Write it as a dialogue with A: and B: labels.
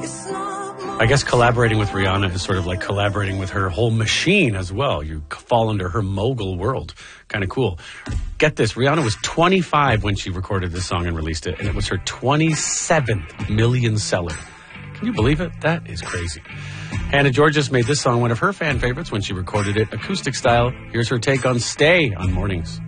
A: I guess collaborating with Rihanna is sort of like collaborating with her whole machine as well. You fall into her mogul world. Kind of cool. Get this, Rihanna was 25 when she recorded this song and released it, and it was her 27th million seller. Can you believe it? That is crazy. Hannah Georges made this song one of her fan favorites when she recorded it acoustic style. Here's her take on Stay on Mornings.